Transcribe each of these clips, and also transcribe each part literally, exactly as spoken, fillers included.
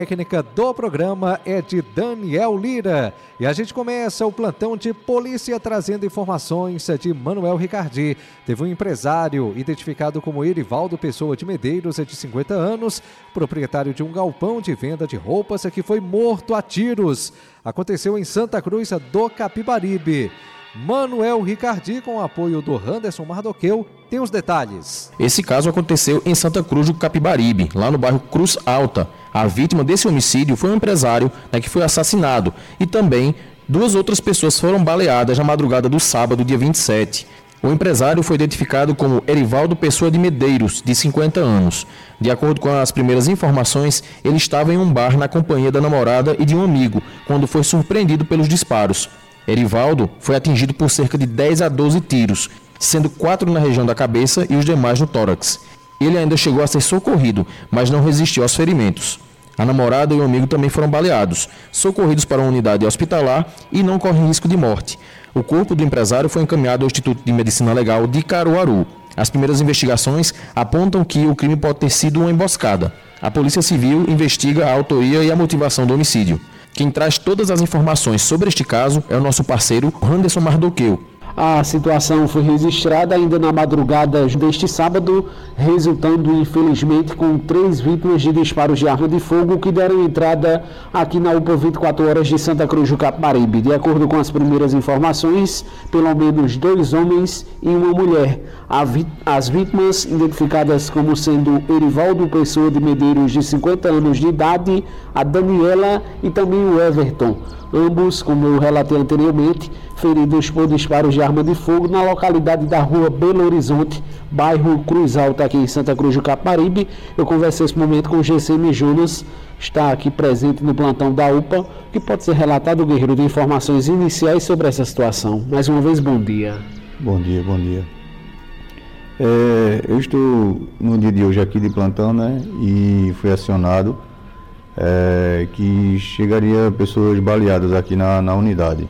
técnica do programa é de Daniel Lira. E a gente começa o plantão de polícia trazendo informações de Manuel Ricardi. Teve um empresário identificado como Erivaldo Pessoa de Medeiros, de cinquenta anos, proprietário de um galpão de venda de roupas, que foi morto a tiros. Aconteceu em Santa Cruz do Capibaribe. Manuel Ricardi, com o apoio do Anderson Mardoqueu, tem os detalhes. Esse caso aconteceu em Santa Cruz do Capibaribe, lá no bairro Cruz Alta. A vítima desse homicídio foi um empresário, né, que foi assassinado, e também duas outras pessoas foram baleadas na madrugada do sábado, dia vinte e sete. O empresário foi identificado como Erivaldo Pessoa de Medeiros, de cinquenta anos. De acordo com as primeiras informações, ele estava em um bar na companhia da namorada e de um amigo, quando foi surpreendido pelos disparos. Erivaldo foi atingido por cerca de dez a doze tiros, sendo quatro na região da cabeça e os demais no tórax. Ele ainda chegou a ser socorrido, mas não resistiu aos ferimentos. A namorada e o amigo também foram baleados, socorridos para uma unidade hospitalar e não correm risco de morte. O corpo do empresário foi encaminhado ao Instituto de Medicina Legal de Caruaru. As primeiras investigações apontam que o crime pode ter sido uma emboscada. A Polícia Civil investiga a autoria e a motivação do homicídio. Quem traz todas as informações sobre este caso é o nosso parceiro Anderson Mardoqueu. A situação foi registrada ainda na madrugada deste sábado, resultando infelizmente com três vítimas de disparos de arma de fogo que deram entrada aqui na U P A vinte e quatro horas de Santa Cruz do Capibaribe. De acordo com as primeiras informações, pelo menos dois homens e uma mulher. As vítimas, identificadas como sendo Erivaldo Pessoa de Medeiros, de cinquenta anos de idade, a Daniela e também o Everton. Ambos, como eu relatei anteriormente, feridos por disparos de arma de fogo na localidade da rua Belo Horizonte, bairro Cruz Alta, aqui em Santa Cruz do Capibaribe. Eu conversei esse momento com o G C M Jonas, está aqui presente no plantão da U P A, que pode ser relatado, Guerreiro, de informações iniciais sobre essa situação. Mais uma vez, bom dia. Bom dia, bom dia. É, eu estou no dia de hoje aqui de plantão, né, e fui acionado é, que chegaria pessoas baleadas aqui na, na unidade.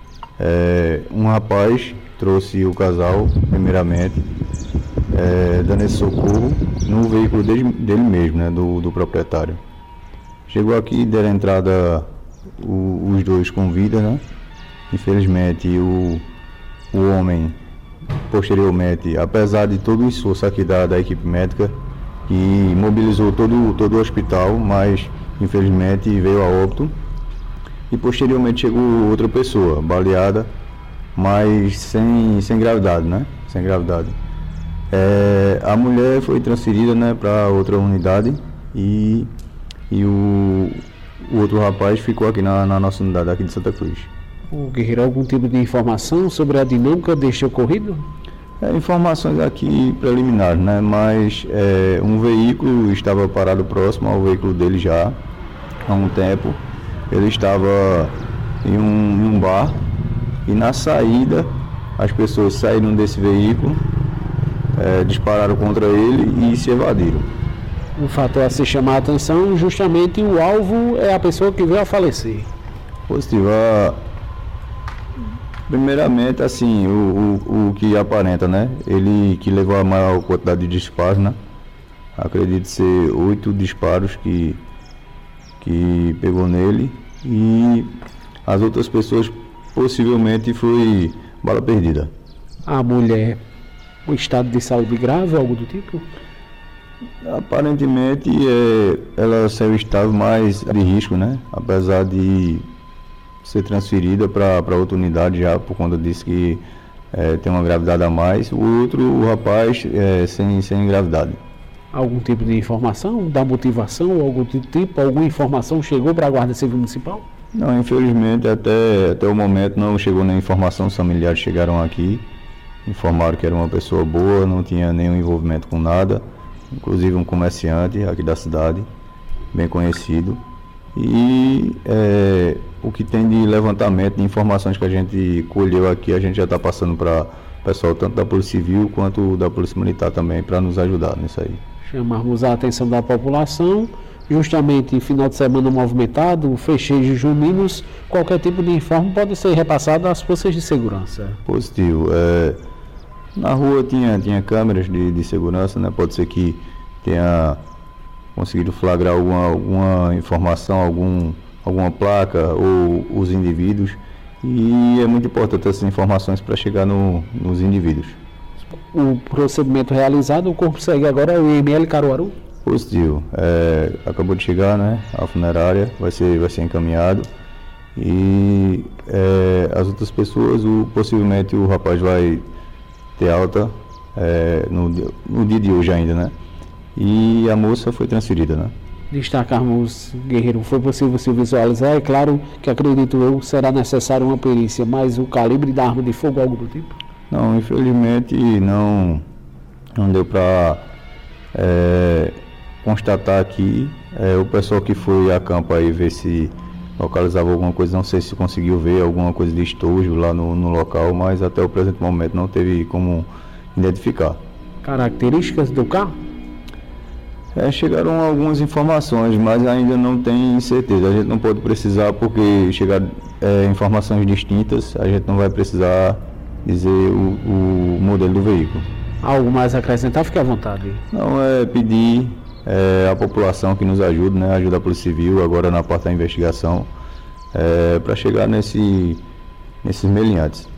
É, um rapaz trouxe o casal, primeiramente, é, dando esse socorro no veículo dele, dele mesmo, né, do, do proprietário. Chegou aqui, deram entrada o, os dois com vida, né? Infelizmente, o, o homem, posteriormente, apesar de todo o esforço aqui da, da equipe médica, que mobilizou todo, todo o hospital, mas infelizmente veio a óbito. E posteriormente chegou outra pessoa, baleada, mas sem, sem gravidade, né? Sem gravidade. É, a mulher foi transferida, né, para outra unidade e, e o, o outro rapaz ficou aqui na, na nossa unidade aqui de Santa Cruz. O Guerreiro, algum tipo de informação sobre a dinâmica deste ocorrido? É, informações aqui preliminares, né? Mas é, um veículo estava parado próximo ao veículo dele já há um tempo. Ele estava em um, em um bar e na saída as pessoas saíram desse veículo, é, dispararam contra ele e se evadiram. Um fator a se chamar a atenção, justamente o alvo é a pessoa que veio a falecer. Positivo. A... Primeiramente, assim, o, o, o que aparenta, né? Ele que levou a maior quantidade de disparos, né? Acredito ser oito disparos que que pegou nele, e as outras pessoas possivelmente foi bala perdida. A mulher, o estado de saúde grave, algo do tipo? Aparentemente é, ela saiu estável, mas de risco, né? Apesar de ser transferida para outra unidade já, por conta disso que é, tem uma gravidade a mais. O outro, o rapaz, é, sem, sem gravidade. Algum tipo de informação da motivação ou algum tipo, alguma informação chegou para a Guarda Civil Municipal? Não, infelizmente até, até o momento não chegou nenhuma informação. Os familiares chegaram aqui, informaram que era uma pessoa boa, não tinha nenhum envolvimento com nada, inclusive um comerciante aqui da cidade, bem conhecido. E é, o que tem de levantamento de informações que a gente colheu aqui, a gente já está passando para o pessoal tanto da Polícia Civil quanto da Polícia Militar também, para nos ajudar nisso aí. Chamarmos a atenção da população, justamente em final de semana movimentado, festejos juninos, qualquer tipo de informe pode ser repassado às forças de segurança. Positivo. É, na rua tinha, tinha câmeras de, de segurança, né? Pode ser que tenha conseguido flagrar alguma, alguma informação, algum, alguma placa ou os indivíduos. E é muito importante essas informações para chegar no, nos indivíduos. O procedimento realizado, o corpo segue agora ao I M L Caruaru? Positivo. É, acabou de chegar, né, a funerária, vai ser, vai ser encaminhado. E é, as outras pessoas, o, possivelmente o rapaz vai ter alta é, no, no dia de hoje ainda, né? E a moça foi transferida, né? Destacarmos, Guerreiro, foi possível se visualizar, é claro que acredito eu será necessário uma perícia, mas o calibre da arma de fogo, algo do tipo? Não, infelizmente não, não deu para é, constatar aqui. É, o pessoal que foi a campo aí ver se localizava alguma coisa, não sei se conseguiu ver alguma coisa de estojo lá no, no local, mas até o presente momento não teve como identificar. Características do carro? É, chegaram algumas informações, mas ainda não tem certeza. A gente não pode precisar, porque chegaram é, informações distintas, a gente não vai precisar dizer o, o modelo do veículo. Algo mais a acrescentar? Fique à vontade. Não, é pedir é, a população que nos ajude, né, ajuda a Polícia Civil agora na parte da investigação, é, para chegar nesse, nesses meliantes.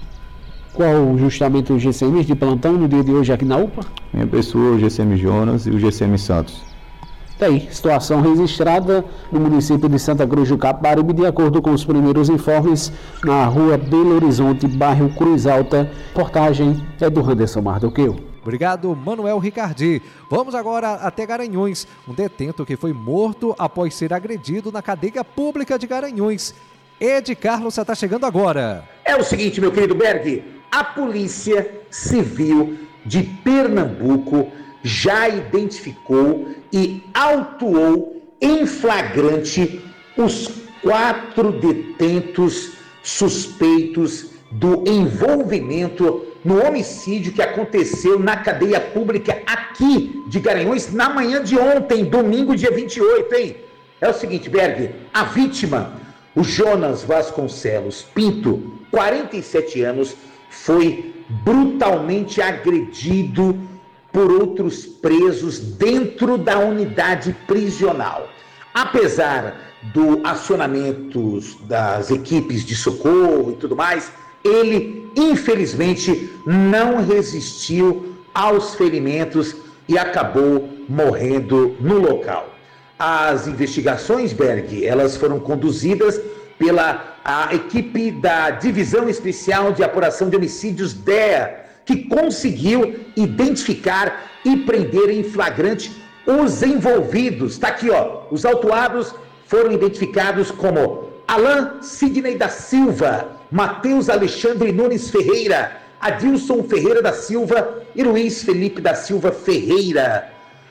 Qual justamente o G C M de plantão no dia de hoje aqui na U P A? Minha pessoa, o G C M Jonas e o G C M Santos. Tá aí, situação registrada no município de Santa Cruz do Capibaribe, de acordo com os primeiros informes, na rua Belo Horizonte, bairro Cruz Alta. Portagem é do Anderson Mardoqueu. Obrigado, Manuel Ricardi. Vamos agora até Garanhuns. Um detento que foi morto após ser agredido na cadeia pública de Garanhuns. Ed Carlos está chegando agora. É o seguinte, meu querido Berg, a Polícia Civil de Pernambuco já identificou e autuou em flagrante os quatro detentos suspeitos do envolvimento no homicídio que aconteceu na cadeia pública aqui de Garanhuns na manhã de ontem, domingo, dia vinte e oito, hein? É o seguinte, Berg, a vítima, o Jonas Vasconcelos Pinto, quarenta e sete anos, foi brutalmente agredido por outros presos dentro da unidade prisional. Apesar do acionamento das equipes de socorro e tudo mais, ele, infelizmente, não resistiu aos ferimentos e acabou morrendo no local. As investigações, Berg, elas foram conduzidas pela a equipe da Divisão Especial de Apuração de Homicídios D E A, que conseguiu identificar e prender em flagrante os envolvidos. Está aqui, ó, os autuados foram identificados como Alain Sidney da Silva, Matheus Alexandre Nunes Ferreira, Adilson Ferreira da Silva e Luiz Felipe da Silva Ferreira.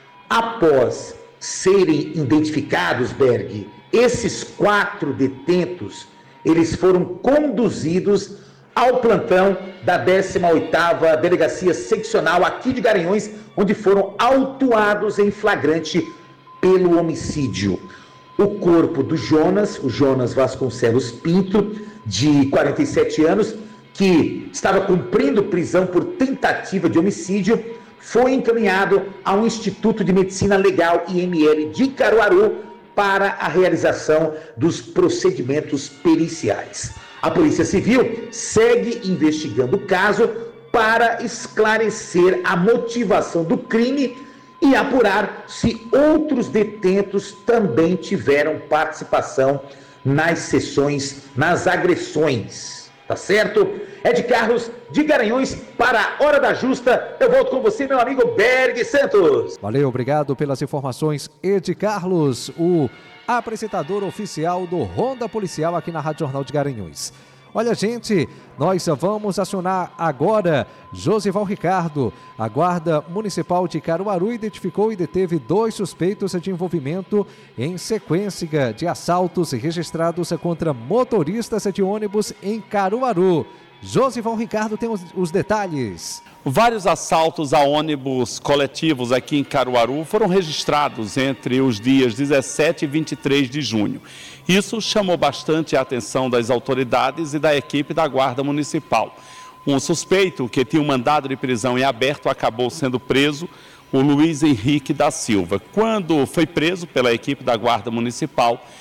Após serem identificados, Berg, esses quatro detentos, eles foram conduzidos ao plantão da décima oitava Delegacia Seccional aqui de Garanhuns, onde foram autuados em flagrante pelo homicídio. O corpo do Jonas, o Jonas Vasconcelos Pinto, de quarenta e sete anos, que estava cumprindo prisão por tentativa de homicídio, foi encaminhado ao Instituto de Medicina Legal I M L de Caruaru para a realização dos procedimentos periciais. A Polícia Civil segue investigando o caso para esclarecer a motivação do crime e apurar se outros detentos também tiveram participação nas sessões, nas agressões. Tá certo? Ed Carlos, de Garanhuns, para a Hora da Justa. Eu volto com você, meu amigo Berg Santos. Valeu, obrigado pelas informações, Ed Carlos, o apresentador oficial do Ronda Policial aqui na Rádio Jornal de Garanhuns. Olha, gente, nós vamos acionar agora Josival Ricardo. A Guarda Municipal de Caruaru identificou e deteve dois suspeitos de envolvimento em sequência de assaltos registrados contra motoristas de ônibus em Caruaru. Josival Ricardo tem os, os detalhes. Vários assaltos a ônibus coletivos aqui em Caruaru foram registrados entre os dias dezessete e vinte e três de junho. Isso chamou bastante a atenção das autoridades e da equipe da Guarda Municipal. Um suspeito que tinha um mandado de prisão em aberto acabou sendo preso. o Luiz Henrique da Silva. Quando foi preso pela equipe da Guarda Municipal,